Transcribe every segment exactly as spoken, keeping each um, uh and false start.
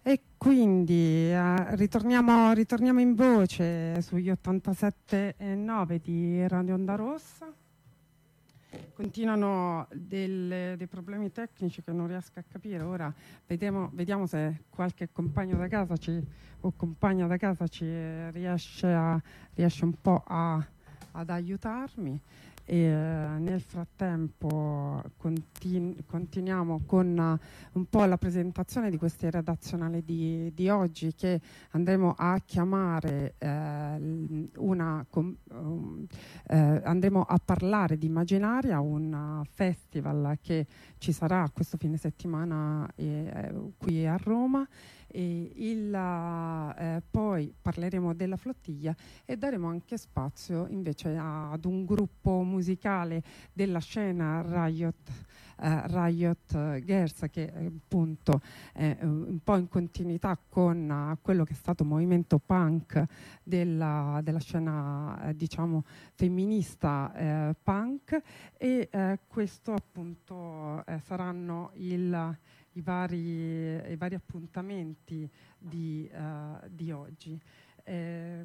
E quindi eh, ritorniamo, ritorniamo in voce sugli ottantasette e nove di Radio Onda Rossa. Continuano delle, dei problemi tecnici che non riesco a capire. Ora vediamo, vediamo se qualche compagno da casa ci, o compagna da casa ci riesce, a, riesce un po' a, ad aiutarmi. E eh, nel frattempo continu- continuiamo con uh, un po' la presentazione di questi redazionali di, di oggi, che andremo a chiamare eh, una com- um, eh, andremo a parlare di Immaginaria, un uh, festival che ci sarà questo fine settimana eh, qui a Roma. E il, eh, poi parleremo della flottiglia e daremo anche spazio invece a, ad un gruppo musicale della scena Riot, eh, Riot Girls, che eh, appunto è un po' in continuità con uh, quello che è stato movimento punk della, della scena eh, diciamo femminista eh, punk, e eh, questo appunto eh, saranno il I vari, i vari appuntamenti di, uh, di oggi. Eh,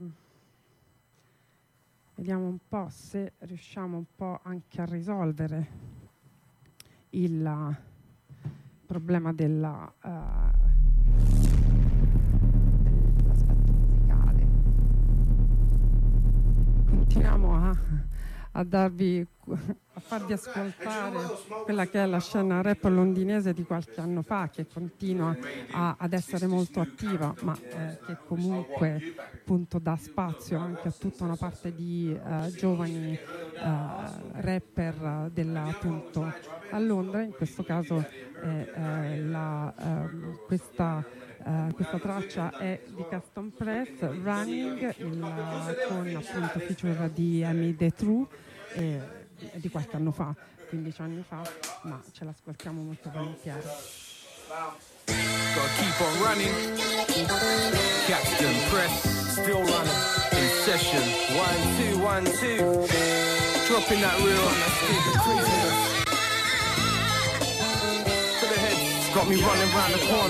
vediamo un po' se riusciamo un po' anche a risolvere il uh, problema della, uh, dell'aspetto musicale. Continuiamo a, a darvi a farvi ascoltare quella che è la scena rap londinese di qualche anno fa, che continua a, ad essere molto attiva, ma eh, che comunque appunto dà spazio anche a tutta una parte di eh, giovani eh, rapper della, appunto a Londra. In questo caso eh, eh, la, eh, questa Uh, questa traccia è di Custom Press, Running, il, uh, con appunto feature di Amy The True, eh, di qualche anno fa, quindici anni fa, ma ce l'ascoltiamo molto volentieri. Gotta keep on running. Custom Press, still running. In session, one, two, one, two. Dropping that real on that stick, craziness. To the head, got me running round the corner.